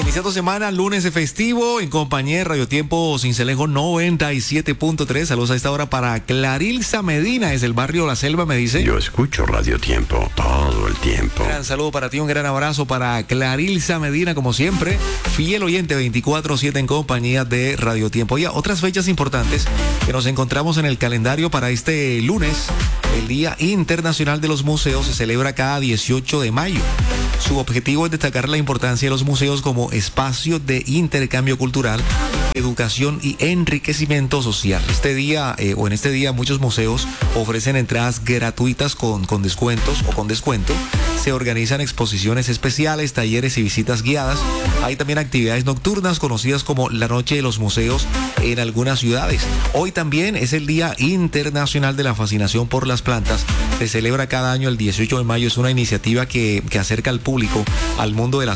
Iniciando semana, lunes de festivo, en compañía de Radio Tiempo Sincelejo 97.3. Saludos a esta hora para Clarilza Medina, desde el barrio La Selva, me dice. Yo escucho Radio Tiempo todo el tiempo. Un gran saludo para ti, un gran abrazo para Clarilza Medina, como siempre. Fiel oyente 24/7 en compañía de Radio Tiempo. Y otras fechas importantes que nos encontramos en el calendario para este lunes. El Día Internacional de los Museos se celebra cada 18 de mayo. Su objetivo es destacar la importancia de los museos como espacio de intercambio cultural, educación y enriquecimiento social. En este día muchos museos ofrecen entradas gratuitas con descuentos o con descuento. Se organizan exposiciones especiales, talleres y visitas guiadas. Hay también actividades nocturnas conocidas como la Noche de los Museos en algunas ciudades. Hoy también es el Día Internacional de la Fascinación por las Plantas. Se celebra cada año el 18 de mayo. Es una iniciativa que acerca al público al mundo de las